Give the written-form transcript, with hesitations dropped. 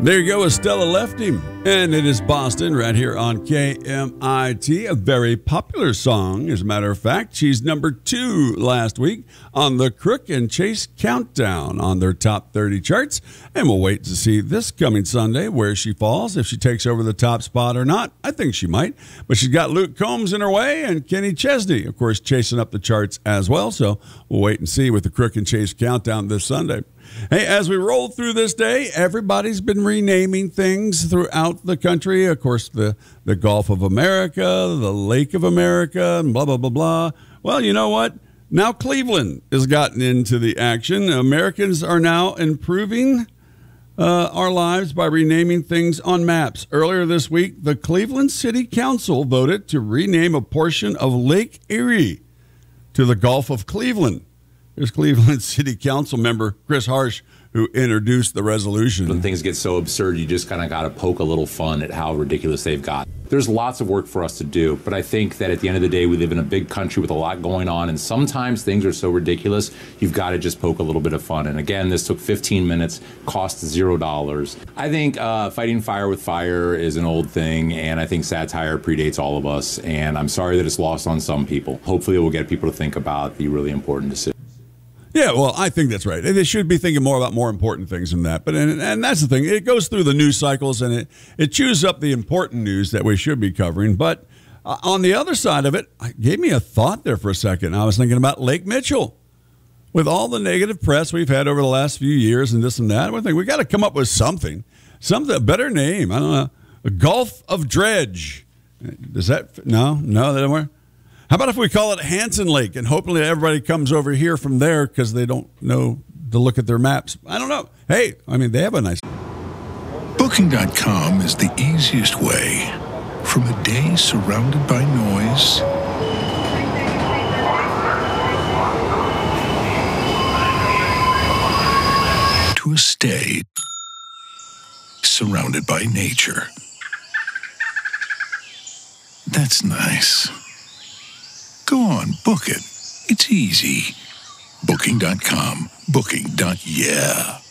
There you go, Estella left him. And it is Boston right here on KMIT, a very popular song. As a matter of fact, she's number 2 last week on the Crook and Chase Countdown on their top 30 charts. And we'll wait to see this coming Sunday where she falls, if she takes over the top spot or not. I think she might. But she's got Luke Combs in her way and Kenny Chesney, of course, chasing up the charts as well. So we'll wait and see with the Crook and Chase Countdown this Sunday. Hey, as we roll through this day, everybody's been renaming things throughout the country. Of course, the Gulf of America, the Lake of America, and blah, blah, blah, blah. Well, you know what? Now Cleveland has gotten into the action. Americans are now improving our lives by renaming things on maps. Earlier this week, the Cleveland City Council voted to rename a portion of Lake Erie to the Gulf of Cleveland. Here's Cleveland City Council member Chris Harsh, who introduced the resolution. When things get so absurd, you just kind of got to poke a little fun at how ridiculous they've got. There's lots of work for us to do, but I think that at the end of the day, we live in a big country with a lot going on, and sometimes things are so ridiculous, you've got to just poke a little bit of fun. And again, this took 15 minutes, cost $0. I think fighting fire with fire is an old thing, and I think satire predates all of us, and I'm sorry that it's lost on some people. Hopefully it will get people to think about the really important decisions. Yeah, well, I think that's right. They should be thinking more about more important things than that. But and that's the thing. It goes through the news cycles, and it chews up the important news that we should be covering. But on the other side of it, it gave me a thought there for a second. I was thinking about Lake Mitchell. With all the negative press we've had over the last few years and this and that, I think we got to come up with something, a better name. I don't know, a Gulf of Dredge. Does that? No, that doesn't work. How about if we call it Hanson Lake, and hopefully everybody comes over here from there because they don't know to look at their maps. I don't know. Hey, I mean, they have a nice... Booking.com is the easiest way from a day surrounded by noise to a stay surrounded by nature. That's nice. Go on, book it. It's easy. Booking.com. Booking.yeah.